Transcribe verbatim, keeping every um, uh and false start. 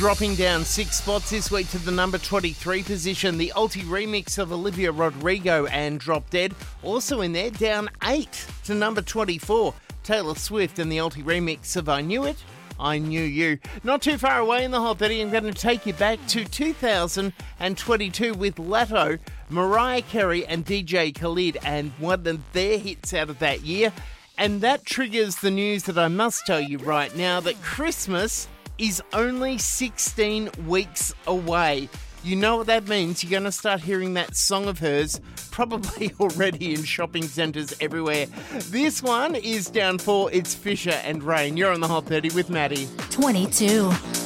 Dropping down six spots this week to the number twenty-three position. The Alti remix of Olivia Rodrigo and Drop Dead. Also in there, down eight to number twenty-four. Taylor Swift and the Alti remix of I Knew It, I Knew You. Not too far away in the Hot thirty, I'm going to take you back to two thousand twenty-two with Latto, Mariah Carey and D J Khalid, and one of their hits out of that year. And that triggers the news that I must tell you right now, that Christmas is only sixteen weeks away. You know what that means. You're going to start hearing that song of hers probably already in shopping centres everywhere. This one is down for It's Fisher and Rain. You're on the Hot thirty with Maddie. twenty-two.